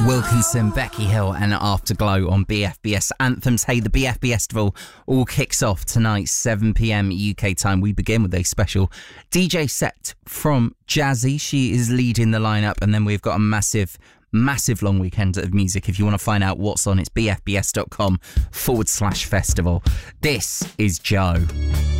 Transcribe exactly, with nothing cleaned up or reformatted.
Wilkinson, Becky Hill and Afterglow on B F B S Anthems. Hey, the B F B S Festival all kicks off tonight, seven p.m. U K time. We begin with a special D J set from Jazzy. She is leading the lineup, and then we've got a massive, massive long weekend of music. If you want to find out what's on, it's bfbs.com forward slash festival. This is Joe.